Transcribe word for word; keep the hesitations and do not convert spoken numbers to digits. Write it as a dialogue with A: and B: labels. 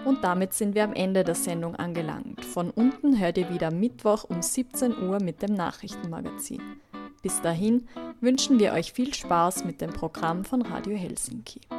A: Und damit sind wir am Ende der Sendung angelangt. Von unten hört ihr wieder Mittwoch um siebzehn Uhr mit dem Nachrichtenmagazin. Bis dahin wünschen wir euch viel Spaß mit dem Programm von Radio Helsinki.